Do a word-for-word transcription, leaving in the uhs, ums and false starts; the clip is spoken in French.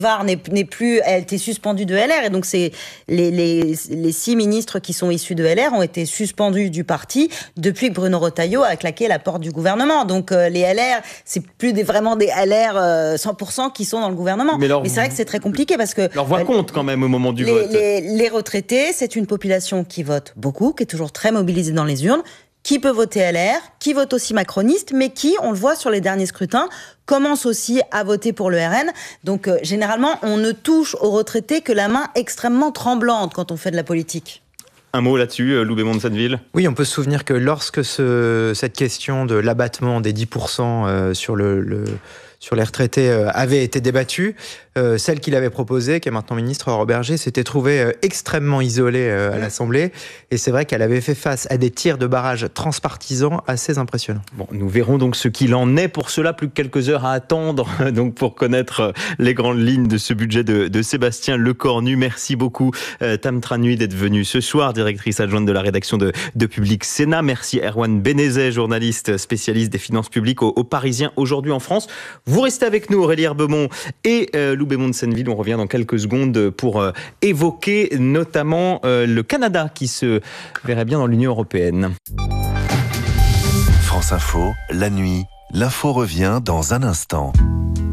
V A R n'est, n'est plus, elle était suspendue de L R, et donc c'est les, les, les six ministres qui sont issus de L R ont été suspendus du parti depuis que Bruno Retailleau a claqué la porte du gouvernement. Donc euh, les L R, c'est plus des, vraiment des L R euh, cent pour cent qui sont dans le gouvernement. Mais, leur, Mais c'est vrai que c'est très compliqué parce que leur voix euh, compte quand même au moment du les, vote. Les, les retraités, c'est une population qui vote beaucoup, qui est toujours très mobilisée dans les urnes, qui peut voter L R, qui vote aussi macroniste, mais qui, on le voit sur les derniers scrutins, commence aussi à voter pour le R N. Donc, euh, généralement, on ne touche aux retraités que la main extrêmement tremblante quand on fait de la politique. Un mot là-dessus, Loubet-Mont de Senneville ? Oui, on peut se souvenir que lorsque ce, cette question de l'abattement des dix pour cent euh, sur le... le sur les retraités euh, avait été débattue. Euh, celle qu'il avait proposée, qui est maintenant ministre, Aurore Bergé, s'était trouvée euh, extrêmement isolée euh, à l'Assemblée. Et c'est vrai qu'elle avait fait face à des tirs de barrage transpartisans assez impressionnants. Bon, nous verrons donc ce qu'il en est. Pour cela, plus que quelques heures à attendre donc pour connaître les grandes lignes de ce budget de, de Sébastien Lecornu. Merci beaucoup, euh, Tam Tranui, d'être venue ce soir, directrice adjointe de la rédaction de, de Public Sénat. Merci Erwan Benezet, journaliste spécialiste des finances publiques au, au Parisien aujourd'hui en France. Vous restez avec nous, Aurélie Herbemont et euh, Loubet-Mont de Senneville. On revient dans quelques secondes pour euh, évoquer notamment euh, le Canada qui se verrait bien dans l'Union européenne. France Info, la nuit, l'info revient dans un instant.